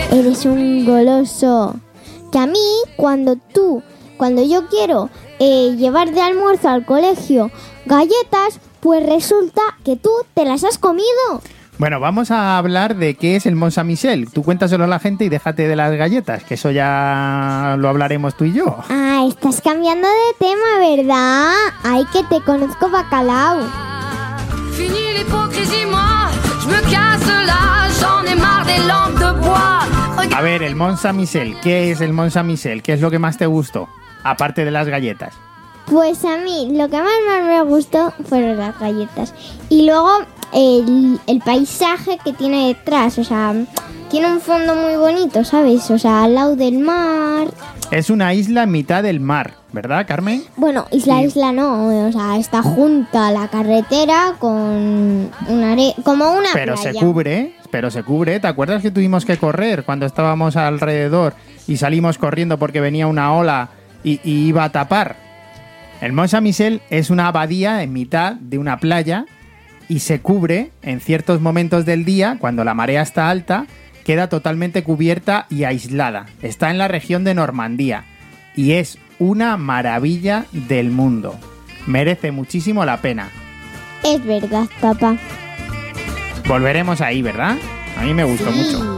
Eres un goloso. Que a mí, cuando yo quiero llevar de almuerzo al colegio galletas, pues resulta que tú te las has comido. Bueno, vamos a hablar de qué es el Mont Saint-Michel. Tú cuéntaselo a la gente y déjate de las galletas, que eso ya lo hablaremos tú y yo. Ah, estás cambiando de tema, ¿verdad? Ay, que te conozco, bacalao. A ver, el Mont Saint-Michel. ¿Qué es el Mont Saint-Michel? ¿Qué es lo que más te gustó? Aparte de las galletas. Pues a mí lo que más me gustó fueron las galletas. Y luego el paisaje que tiene detrás. O sea, tiene un fondo muy bonito, ¿sabes? O sea, al lado del mar. Es una isla en mitad del mar, ¿verdad, Carmen? Bueno, isla no. O sea, está junta a la carretera con como una Pero playa. se cubre. ¿Te acuerdas que tuvimos que correr cuando estábamos alrededor y salimos corriendo porque venía una ola y iba a tapar? El Mont Saint-Michel es una abadía en mitad de una playa y se cubre en ciertos momentos del día, cuando la marea está alta, queda totalmente cubierta y aislada. Está en la región de Normandía y es una maravilla del mundo. Merece muchísimo la pena. Es verdad, papá. Volveremos ahí, ¿verdad? A mí me gustó mucho.